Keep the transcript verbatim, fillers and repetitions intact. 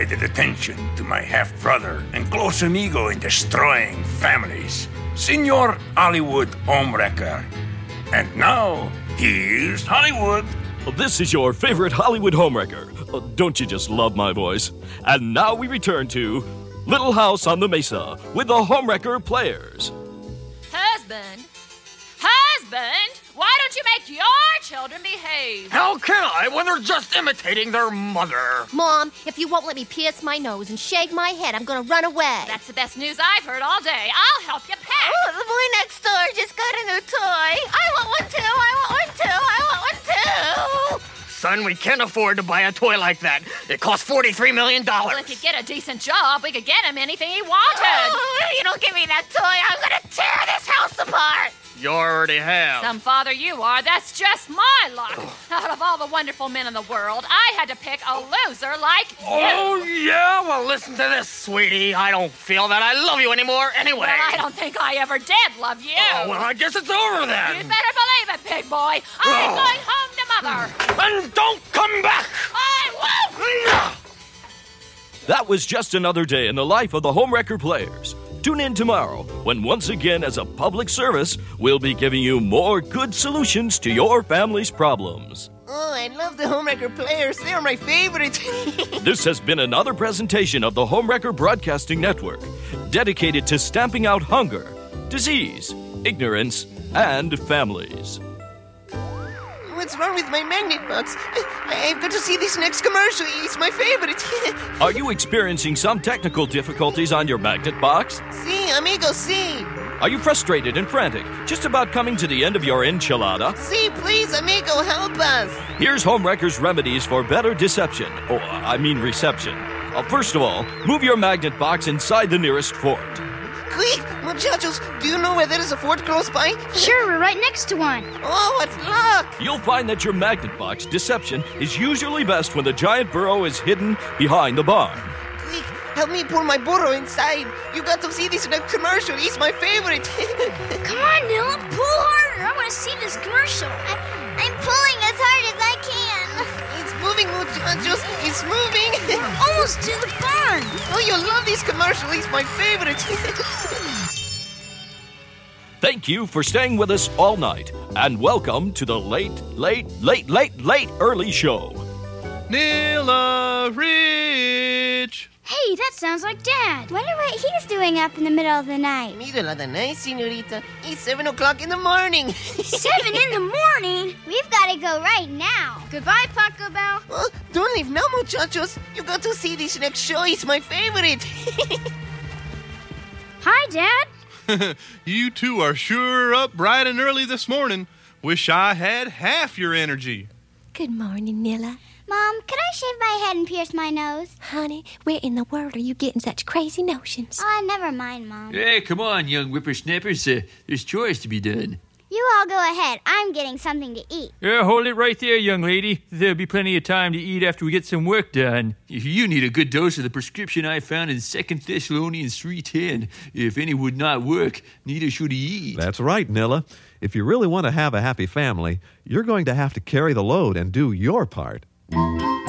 attention to my half-brother and close amigo in destroying families, Senor Hollywood Homewrecker. And now, here's Hollywood. This is your favorite Hollywood Homewrecker. Uh, don't you just love my voice? And now we return to Little House on the Mesa with the Homewrecker Players. Husband, husband, why don't you make your children behave? How can I when they're just imitating their mother? Mom, if you won't let me pierce my nose and shave my head, I'm gonna run away. That's the best news I've heard all day. I'll help you pack. Oh, the boy next door just got a new toy. I want one too, I want one too, I want one too. Son, we can't afford to buy a toy like that. It costs forty-three million dollars. Well, if you get a decent job, we could get him anything he wanted. Oh, you don't give me that toy, I'm gonna tear this house apart. You already have. Some father you are, that's just my luck. Out of all the wonderful men in the world, I had to pick a loser like you. Oh, yeah? Well, listen to this, sweetie. I don't feel that I love you anymore anyway. Well, I don't think I ever did love you. Oh, well, I guess it's over then. You'd better believe it, big boy. I'm Oh. going home to Mother. And don't come back. I won't. That was just another day in the life of the Homewrecker Players. Tune in tomorrow when once again, as a public service, we'll be giving you more good solutions to your family's problems. Oh, I love the Homewrecker Players. They're my favorites. This has been another presentation of the Homewrecker Broadcasting Network, dedicated to stamping out hunger, disease, ignorance, and families. What's wrong with my magnet box? I- I've got to see this next commercial. It's my favorite. Are you experiencing some technical difficulties on your magnet box? See, amigo, see. Are you frustrated and frantic, just about coming to the end of your enchilada? See, please, amigo, help us. Here's Homewrecker's remedies for better deception, or I mean reception. Uh, first of all, move your magnet box inside the nearest fort. Quick, muchachos, do you know where there is a fort close by? Sure, we're right next to one. Oh, what luck! You'll find that your magnet box deception is usually best when the giant burrow is hidden behind the barn. Quick, help me pull my burro inside. You got to see this next commercial. It's my favorite. Come on, Nilla, pull harder. I want to see this commercial. I, I'm pulling as hard as I can. It's moving, muchachos. It's moving. Almost to the barn. Oh, you love this commercial. It's my favorite. Thank you for staying with us all night, and welcome to the late, late, late, late, late early show. Nilla Ridge. Hey, that sounds like Dad. Wonder what he's doing up in the middle of the night. Middle of the night, senorita. It's seven o'clock in the morning. Seven in the morning? We've got to go right now. Goodbye, Paco Bell. Oh, don't leave now, muchachos. You got to see this next show. It's my favorite. Hi, Dad. You two are sure up bright and early this morning. Wish I had half your energy. Good morning, Nilla. Mom, can I shave my head and pierce my nose? Honey, where in the world are you getting such crazy notions? Oh, never mind, Mom. Hey, come on, young whippersnappers. Uh, there's chores to be done. You all go ahead. I'm getting something to eat. Yeah, hold it right there, young lady. There'll be plenty of time to eat after we get some work done. You need a good dose of the prescription I found in Second Thessalonians three ten. If any would not work, neither should he eat. That's right, Nilla. If you really want to have a happy family, you're going to have to carry the load and do your part.